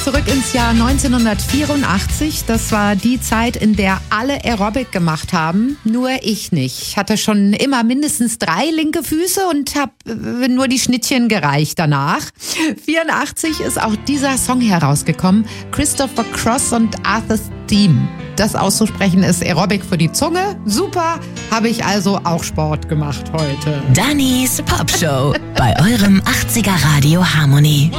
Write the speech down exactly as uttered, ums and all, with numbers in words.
Zurück ins Jahr neunzehnhundertvierundachtzig. Das war die Zeit, in der alle Aerobic gemacht haben. Nur ich nicht. Ich hatte schon immer mindestens drei linke Füße und habe nur die Schnittchen gereicht danach. vierundachtzig ist auch dieser Song herausgekommen. Christopher Cross und Arthur's Theme. Das auszusprechen ist Aerobic für die Zunge. Super, habe ich also auch Sport gemacht heute. Dannys Pop Show bei eurem achtziger Radio Harmony.